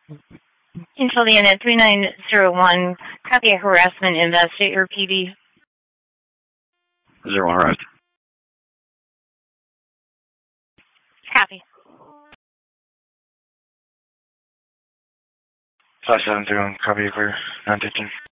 Control the unit 3901, copy a harassment investigator, PD. 01 harassed. Copy. 570, copy clear, 915.